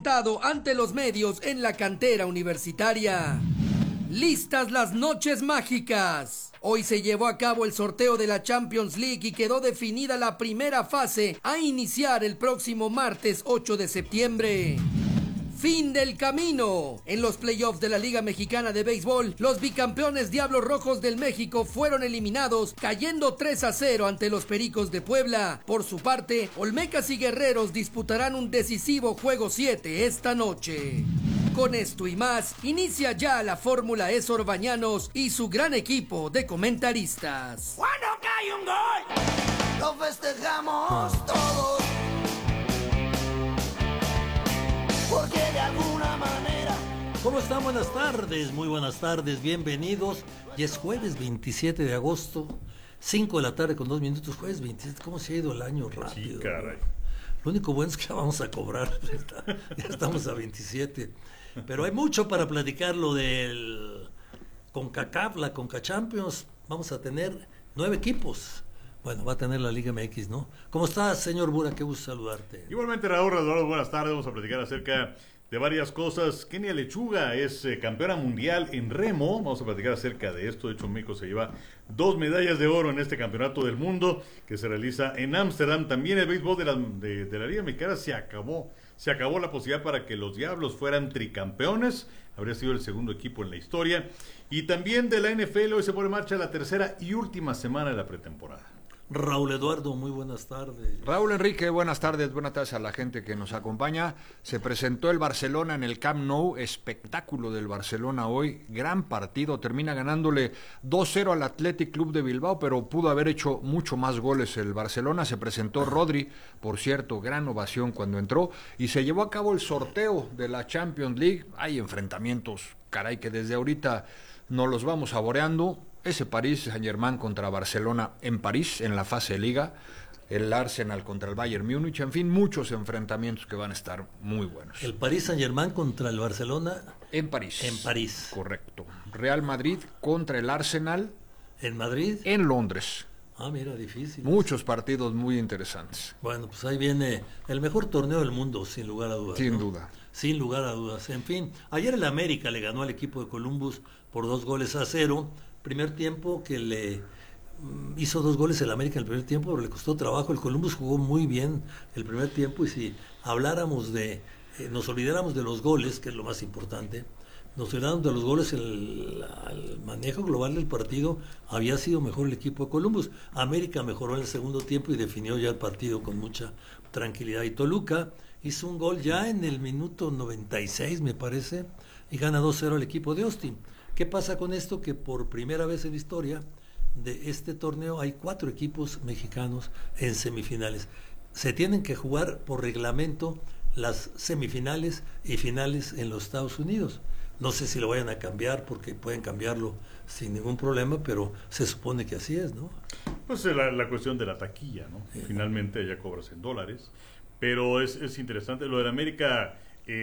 resultado ante los medios en la cantera universitaria. Listas las noches mágicas. Hoy se llevó a cabo el sorteo de la Champions League y quedó definida la primera fase a iniciar el próximo martes 8 de septiembre. Fin del camino. En los playoffs de la Liga Mexicana de Béisbol, los bicampeones Diablos Rojos del México fueron eliminados, cayendo 3-0 ante los Pericos de Puebla. Por su parte, Olmecas y Guerreros disputarán un decisivo Juego 7 esta noche. Con esto y más, inicia ya la Fórmula E Sorbañanos y su gran equipo de comentaristas. Cuando cae un gol, lo festejamos todos. Porque de alguna manera... ¿Cómo están? Buenas tardes, muy buenas tardes, bienvenidos. Ya es jueves 27 de agosto, 5 de la tarde con 2 minutos, jueves 27, ¿cómo se ha ido el año rápido? Sí, caray. Lo único bueno es que ya vamos a cobrar, ya estamos a 27. Pero hay mucho para platicar lo del CONCACAF, la CONCACHAMPIONS. Vamos a tener 9 equipos. Bueno, va a tener la Liga MX, ¿no? ¿Cómo estás, señor Bura? Qué gusto saludarte. Igualmente, Raúl, Eduardo, buenas tardes. Vamos a platicar acerca de varias cosas. Kenia Lechuga es campeona mundial en remo. Vamos a platicar acerca de esto. De hecho, México se lleva 2 medallas de oro en este campeonato del mundo que se realiza en Ámsterdam. También el béisbol de la Liga Mexicana se acabó. Se acabó la posibilidad para que los Diablos fueran tricampeones. Habría sido el segundo equipo en la historia. Y también de la NFL, hoy se pone en marcha la tercera y última semana de la pretemporada. Raúl Eduardo, muy buenas tardes. Raúl Enrique, buenas tardes a la gente que nos acompaña. Se presentó el Barcelona en el Camp Nou, espectáculo del Barcelona hoy, gran partido, termina ganándole 2-0 al Athletic Club de Bilbao, pero pudo haber hecho mucho más goles el Barcelona. Se presentó Rodri, por cierto, gran ovación cuando entró, y se llevó a cabo el sorteo de la Champions League. Hay enfrentamientos, caray, que desde ahorita nos los vamos saboreando. Ese París Saint-Germain contra Barcelona en París, en la fase de Liga, el Arsenal contra el Bayern Múnich, en fin, muchos enfrentamientos que van a estar muy buenos. El París Saint-Germain contra el Barcelona en París. En París. Correcto. Real Madrid contra el Arsenal. ¿En Madrid? En Londres. Ah, mira, difícil. Muchos partidos muy interesantes. Bueno, pues ahí viene el mejor torneo del mundo, sin lugar a dudas. Sin ¿no? duda. Sin lugar a dudas. En fin, ayer el América le ganó al equipo de Columbus por 2-0. Primer tiempo que le hizo 2 goles el América en el primer tiempo, pero le costó trabajo. El Columbus jugó muy bien el primer tiempo, y si habláramos nos olvidáramos de los goles, que es lo más importante, nos olvidáramos de los goles, el manejo global del partido había sido mejor el equipo de Columbus. América mejoró en el segundo tiempo y definió ya el partido con mucha tranquilidad. Y Toluca hizo un gol ya en el minuto 96, me parece, y gana 2-0 al equipo de Austin. ¿Qué pasa con esto? Que por primera vez en la historia de este torneo hay 4 equipos mexicanos en semifinales. Se tienen que jugar por reglamento las semifinales y finales en los Estados Unidos. No sé si lo vayan a cambiar, porque pueden cambiarlo sin ningún problema, pero se supone que así es, ¿no? Pues la cuestión de la taquilla, ¿no? Finalmente ya cobras en dólares, pero es interesante. Lo de la América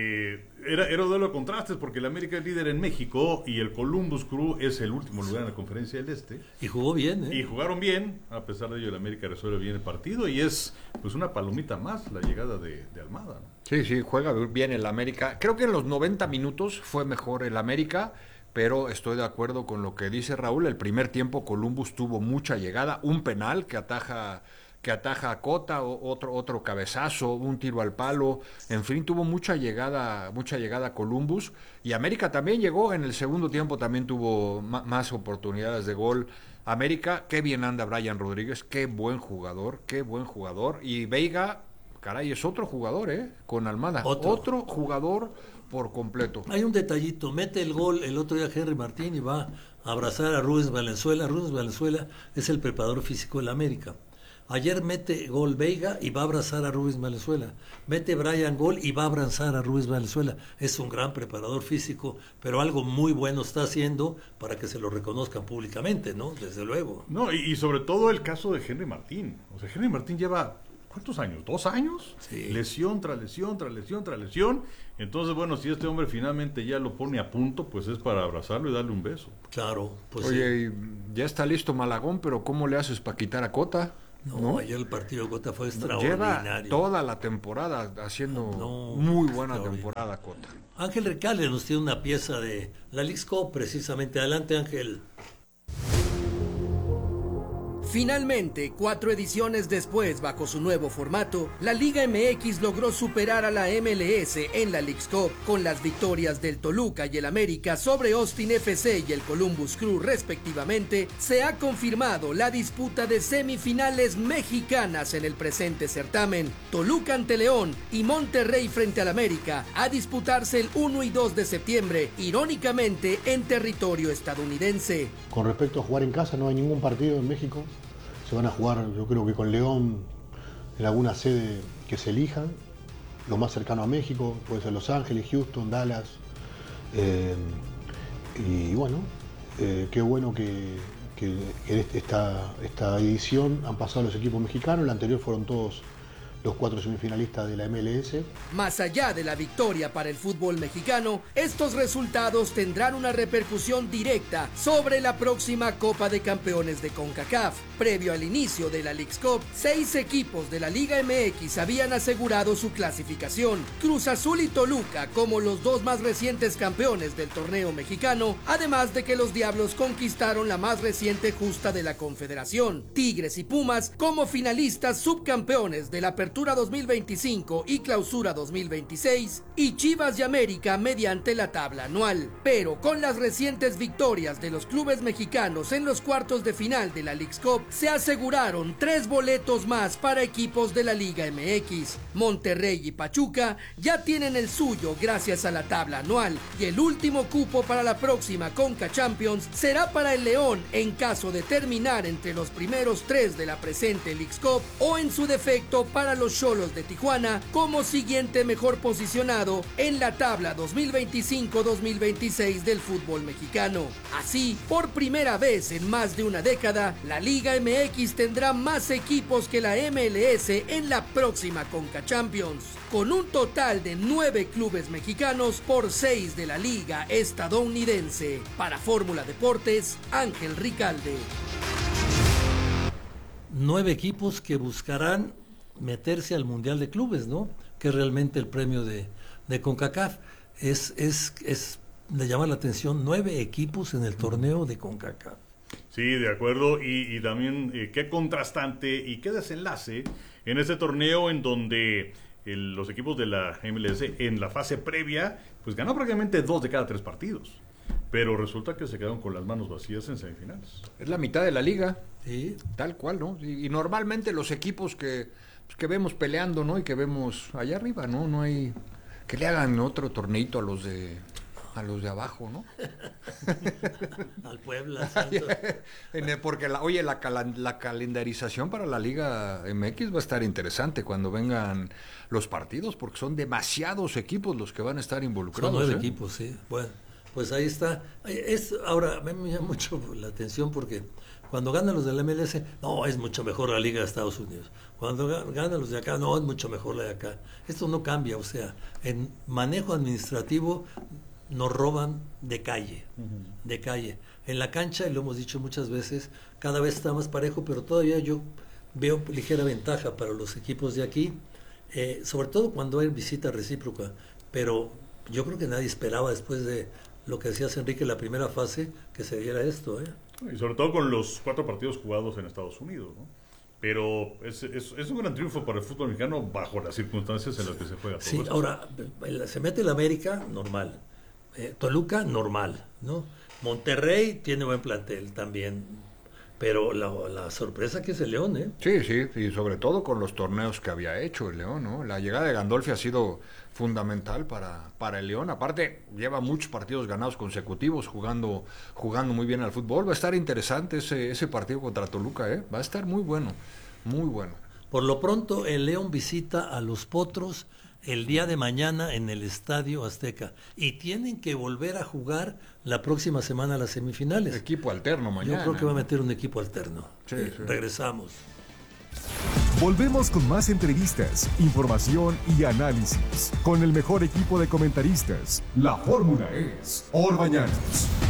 era un duelo de contrastes, porque el América es líder en México y el Columbus Crew es el último lugar en la Conferencia del Este. Y jugó bien, ¿eh? Y jugaron bien, a pesar de ello el América resuelve bien el partido, y es pues una palomita más la llegada de Almada, ¿no? Sí, juega bien el América. Creo que en los 90 minutos fue mejor el América, pero estoy de acuerdo con lo que dice Raúl. El primer tiempo Columbus tuvo mucha llegada, un penal que ataja a Cota, otro cabezazo, un tiro al palo, en fin, tuvo mucha llegada Columbus, y América también llegó en el segundo tiempo, también tuvo más oportunidades de gol. América, qué bien anda Brian Rodríguez, qué buen jugador, y Veiga, caray, es otro jugador, con Almada, otro jugador por completo. Hay un detallito, mete el gol el otro día Henry Martín y va a abrazar a Rubens Valenzuela. Rubens Valenzuela es el preparador físico del América. Ayer mete gol Veiga y va a abrazar a Rubens Valenzuela. Mete Brian gol y va a abrazar a Rubens Valenzuela. Es un gran preparador físico, pero algo muy bueno está haciendo para que se lo reconozcan públicamente, ¿no? Desde luego. No, y sobre todo el caso de Henry Martín. O sea, Henry Martín lleva ¿cuántos años? ¿2 años? Sí. Lesión tras lesión, tras lesión, tras lesión. Entonces, bueno, si este hombre finalmente ya lo pone a punto, pues es para abrazarlo y darle un beso. Claro, pues oye, sí. Ya está listo Malagón, pero ¿cómo le haces para quitar a Cota? No, ayer el partido de Cota fue Lleva extraordinario. toda la temporada haciendo muy buena temporada, Cota. Ángel Recalde nos tiene una pieza de la Leagues Cup, precisamente. Adelante, Ángel. Finalmente, 4 ediciones después, bajo su nuevo formato, la Liga MX logró superar a la MLS en la Leagues Cup, con las victorias del Toluca y el América sobre Austin FC y el Columbus Crew respectivamente. Se ha confirmado la disputa de semifinales mexicanas en el presente certamen. Toluca ante León y Monterrey frente al América, a disputarse el 1 y 2 de septiembre, irónicamente en territorio estadounidense. Con respecto a jugar en casa, no hay ningún partido en México. Se van a jugar, yo creo que con León, en alguna sede que se elijan, lo más cercano a México, puede ser Los Ángeles, Houston, Dallas. Y bueno, qué bueno que en esta edición han pasado los equipos mexicanos, la anterior fueron todos los 4 semifinalistas de la MLS. Más allá de la victoria para el fútbol mexicano, estos resultados tendrán una repercusión directa sobre la próxima Copa de Campeones de CONCACAF. Previo al inicio de la Leagues Cup, 6 equipos de la Liga MX habían asegurado su clasificación. Cruz Azul y Toluca como los 2 más recientes campeones del torneo mexicano, además de que los Diablos conquistaron la más reciente justa de la Confederación. Tigres y Pumas como finalistas subcampeones de la Apertura 2025 y Clausura 2026, y Chivas y América mediante la tabla anual. Pero con las recientes victorias de los clubes mexicanos en los cuartos de final de la Leagues Cup, se aseguraron 3 boletos más para equipos de la Liga MX. Monterrey y Pachuca ya tienen el suyo gracias a la tabla anual, y el último cupo para la próxima Conca Champions será para el León en caso de terminar entre los primeros 3 de la presente Leagues Cup, o en su defecto para los Xolos de Tijuana como siguiente mejor posicionado en la tabla 2025-2026 del fútbol mexicano. Así, por primera vez en más de una década, la Liga MX tendrá más equipos que la MLS en la próxima Conca Champions, con un total de 9 clubes mexicanos por 6 de la Liga estadounidense. Para Fórmula Deportes, Ángel Recalde. 9 equipos que buscarán meterse al Mundial de Clubes, ¿no? Que es realmente el premio de CONCACAF. Es de llamar la atención, 9 equipos en el torneo de CONCACAF. Sí, de acuerdo, y también qué contrastante y qué desenlace en este torneo en donde los equipos de la MLS en la fase previa, pues ganó prácticamente 2 de cada 3 partidos. Pero resulta que se quedaron con las manos vacías en semifinales. Es la mitad de la liga, Sí. tal cual, ¿no? Y normalmente los equipos que vemos peleando, ¿no? Y que vemos allá arriba, ¿no? No hay que le hagan otro torneito a los de abajo, ¿no? Al Puebla, Santos. Porque la calendarización para la Liga MX va a estar interesante cuando vengan los partidos, porque son demasiados equipos los que van a estar involucrados. Son 9 equipos, sí. Bueno, pues ahí está. Ahora, me llama mucho la atención porque cuando ganan los de la MLS, no, es mucho mejor la Liga de Estados Unidos. Cuando ganan los de acá, no, es mucho mejor la de acá. Esto no cambia, o sea, en manejo administrativo nos roban de calle, de calle. En la cancha, y lo hemos dicho muchas veces, cada vez está más parejo, pero todavía yo veo ligera ventaja para los equipos de aquí, sobre todo cuando hay visita recíproca. Pero yo creo que nadie esperaba, después de lo que decías, Enrique, la primera fase, que se diera esto, Y sobre todo con los 4 partidos jugados en Estados Unidos, ¿no? Pero es un gran triunfo para el fútbol mexicano bajo las circunstancias en las que se juega todo. Sí, esto. ahora, se mete el América, normal. Toluca, normal, ¿no? Monterrey tiene buen plantel también, pero la sorpresa que es el León, ¿eh? Sí, y sobre todo con los torneos que había hecho el León, ¿no? La llegada de Gandolfi ha sido fundamental para el León. Aparte, lleva muchos partidos ganados consecutivos jugando muy bien al fútbol. Va a estar interesante ese partido contra Toluca, ¿eh? Va a estar muy bueno, muy bueno. Por lo pronto, el León visita a los Potros el día de mañana en el Estadio Azteca y tienen que volver a jugar la próxima semana las semifinales. Equipo alterno mañana. Yo creo que va a meter un equipo alterno. Sí. Regresamos. Volvemos con más entrevistas, información y análisis con el mejor equipo de comentaristas. La fórmula es Orbañanos.